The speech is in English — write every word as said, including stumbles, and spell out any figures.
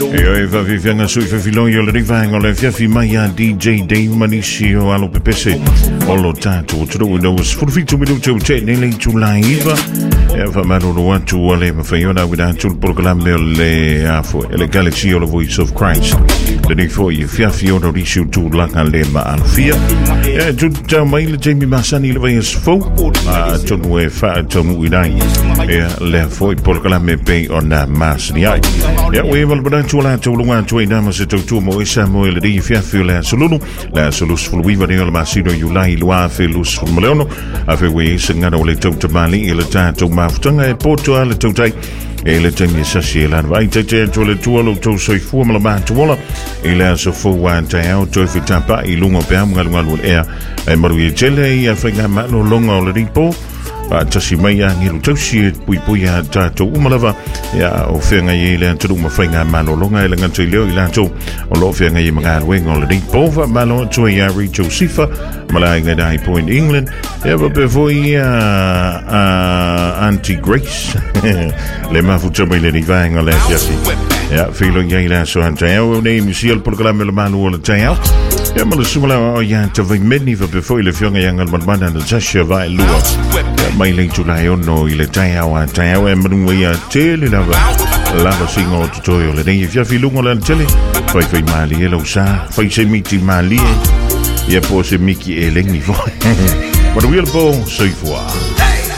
E va vivanga sui fafiloi o le rivanga o le fiafi mai a D J Dave Manisi o alo pepese o lo tato tro no sfurfitu minuto c'è nelle live e fa mano lo atu o le mafaiona wida tul programma le afo e le galaxy o le Voice of Christ le nei foi fiafi o no risu tu langa le ma alfia e tutta mai le Jamie Masani le vai sfo a tonu e fa tonu idai e le foi programma pe ona masni ai e we will bring to la to lunga to ina ma se to to mo isa mo le di fiafi la solunu la solus fu wi vani la masino yulai lua fe lus fu maleono a fe we singa no le to mali e le ta to maftanga e porto le to tai e le temi sasi la vai te te to le to lo to so fu ma ba to wala e la so fu wan ta au to fi tapa i lungo pe am ngal ngal e e maru e tele i afrika ma no longo le ripo a tasi mai a ngiru tausi pui pui a tato umalava ya o whenga i le anturu ma whainga mano longa i le ngantui leo i lanto o lo whenga i mga wenga o le ring pova malo to i a Richo Sifa malai ngai dai Point England e wa pe voi a Auntie Grace le mafuta mai le rivaenga le fiasi ya filo ngai la so antau nei misial programa le manu o le tau ja maar de sumela o ja te vai meni va pe foi le fionga yang al man na tasha vai lua mai le tu lai ono i le tai awa tai awa manu ia tele la va la va singo tutorial le nei fia filungo le tele fai fai mali e lo sa fai se miti mali e po se miki e lengi vo but we'll go so far